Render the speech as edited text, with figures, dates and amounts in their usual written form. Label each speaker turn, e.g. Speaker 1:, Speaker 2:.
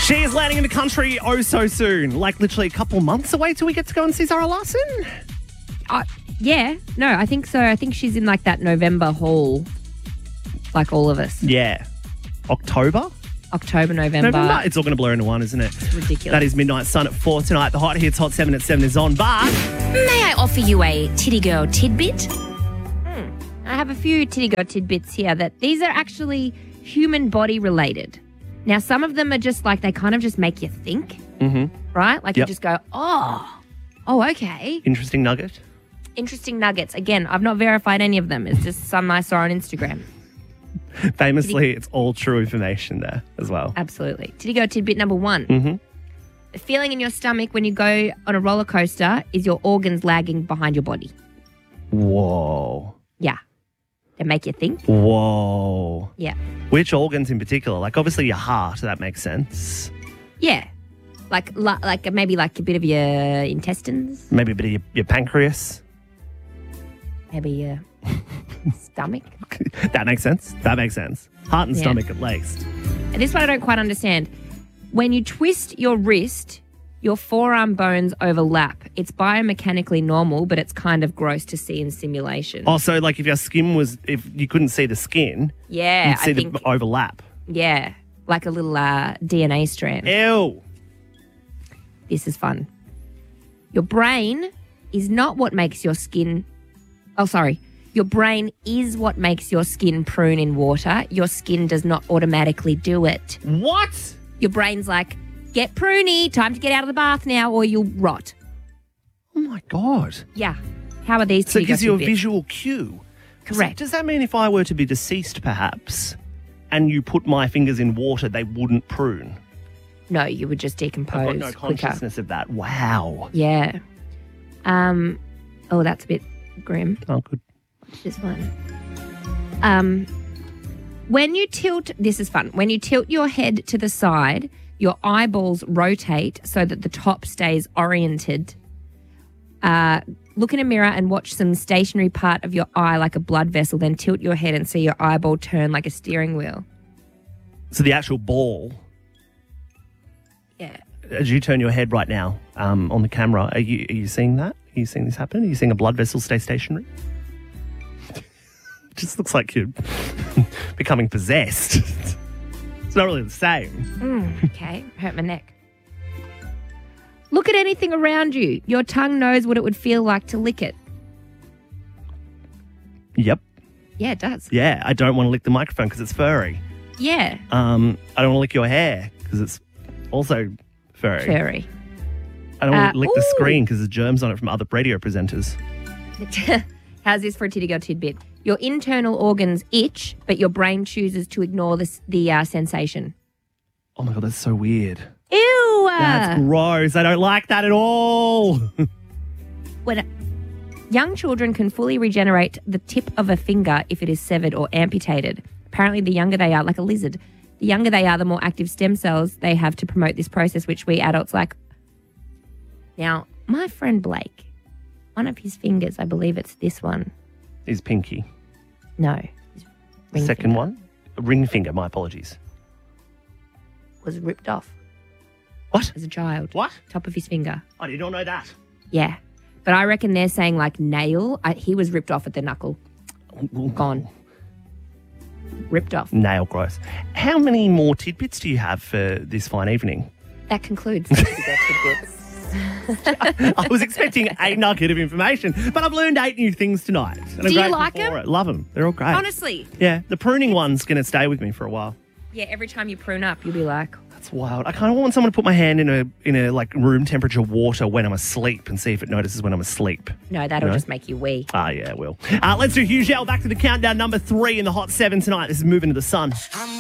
Speaker 1: She is landing in the country oh so soon. Like literally a couple months away till we get to go and see Zara Larsson.
Speaker 2: Yeah. No, I think so. I think she's in like that November haul, like all of us.
Speaker 1: Yeah. October?
Speaker 2: November.
Speaker 1: It's all going to blur into one, isn't it?
Speaker 2: It's ridiculous.
Speaker 1: That is Midnight Sun at 4 tonight. The Hot Hits Hot 7 at 7 is on. But
Speaker 3: May I offer you a titty girl tidbit?
Speaker 2: I have a few titty girl tidbits here that these are actually human body related. Now, some of them are just like, they kind of just make you think, right? Like you just go, oh, okay.
Speaker 1: interesting nugget.
Speaker 2: Interesting nuggets. Again, I've not verified any of them. It's just some I saw on Instagram.
Speaker 1: Famously, it's all true information there as well.
Speaker 2: Absolutely. Titty girl tidbit number 1. The feeling in your stomach when you go on a roller coaster is your organs lagging behind your body.
Speaker 1: Whoa.
Speaker 2: Yeah. They make you think.
Speaker 1: Whoa.
Speaker 2: Yeah.
Speaker 1: Which organs in particular? Like obviously your heart, that makes sense.
Speaker 2: Yeah. Like maybe like a bit of your intestines,
Speaker 1: Maybe a bit of your pancreas.
Speaker 2: maybe your stomach.
Speaker 1: That makes sense. Heart and
Speaker 2: Yeah.
Speaker 1: stomach at least.
Speaker 2: And this one I don't quite understand. When you twist your wrist, your forearm bones overlap. It's biomechanically normal, but it's kind of gross to see in simulation.
Speaker 1: Also, like if you couldn't see the skin,
Speaker 2: Yeah,
Speaker 1: you'd see
Speaker 2: I think,
Speaker 1: the overlap.
Speaker 2: yeah, like a little DNA strand.
Speaker 1: Ew.
Speaker 2: This is fun. Your brain is not what makes your skin... Oh, sorry. Your brain is what makes your skin prune in water. Your skin does not automatically do it.
Speaker 1: What?
Speaker 2: Your brain's like, get pruny, time to get out of the bath now or you'll rot.
Speaker 1: Oh my God.
Speaker 2: Yeah. How are these
Speaker 1: So
Speaker 2: two?
Speaker 1: it gives you a
Speaker 2: bits?
Speaker 1: visual cue.
Speaker 2: Correct.
Speaker 1: So does that mean if I were to be deceased perhaps and you put my fingers in water, they wouldn't prune?
Speaker 2: No, you would just decompose
Speaker 1: I've got no
Speaker 2: quicker.
Speaker 1: consciousness of that. Wow.
Speaker 2: Yeah. Oh, that's a bit grim.
Speaker 1: Oh, good.
Speaker 2: This one. When you tilt, this is fun. When you tilt your head to the side, your eyeballs rotate so that the top stays oriented. Look in a mirror and watch some stationary part of your eye like a blood vessel, then tilt your head and see your eyeball turn like a steering wheel.
Speaker 1: So the actual ball,
Speaker 2: Yeah.
Speaker 1: as you turn your head right now on the camera, are you seeing that? Are you seeing this happen? Are you seeing a blood vessel stay stationary? Just looks like you're becoming possessed. It's not really the same.
Speaker 2: Okay, hurt my neck. Look at anything around you. Your tongue knows what it would feel like to lick it.
Speaker 1: Yep.
Speaker 2: Yeah, it does.
Speaker 1: Yeah, I don't want to lick the microphone because it's furry.
Speaker 2: Yeah,
Speaker 1: I don't want to lick your hair because it's also furry.
Speaker 2: furry.
Speaker 1: I don't want to lick the
Speaker 2: ooh.
Speaker 1: screen because there's germs on it from other radio presenters.
Speaker 2: How's this for a titty girl tidbit? Your internal organs itch, but your brain chooses to ignore the sensation.
Speaker 1: Oh my God, that's so weird.
Speaker 2: Ew!
Speaker 1: That's gross. I don't like that at all.
Speaker 2: When young children can fully regenerate the tip of a finger if it is severed or amputated. Apparently, the younger they are, like a lizard, the younger they are, the more active stem cells they have to promote this process, which we adults like. Now, my friend Blake, one of his fingers, I believe it's this one.
Speaker 1: Is pinky.
Speaker 2: No. his ring
Speaker 1: Second
Speaker 2: finger
Speaker 1: one? Ring finger, my apologies.
Speaker 2: was ripped off
Speaker 1: What?
Speaker 2: as a child.
Speaker 1: What?
Speaker 2: Top of his finger.
Speaker 1: I did not know that.
Speaker 2: Yeah. But I reckon they're saying like nail. He was ripped off at the knuckle. Gone. Ripped off.
Speaker 1: Nail gross. How many more tidbits do you have for this fine evening?
Speaker 2: That concludes the tidbits.
Speaker 1: I was expecting a nugget of information, but I've learned 8 new things tonight. And I'm
Speaker 2: Do you
Speaker 1: grateful
Speaker 2: like
Speaker 1: for
Speaker 2: them?
Speaker 1: it. Love them. They're all great.
Speaker 2: Honestly.
Speaker 1: Yeah, the pruning one's going to stay with me for a while.
Speaker 2: Yeah, every time you prune up, you'll be like,
Speaker 1: That's wild. I kind of want someone to put my hand in a like room temperature water when I'm asleep and see if it notices when I'm asleep.
Speaker 2: no, that'll
Speaker 1: No?
Speaker 2: just make you wee.
Speaker 1: Ah, yeah, it will. Let's do Hugh Gell back to the countdown number 3 in the Hot 7 tonight. This is Moving to the Sun.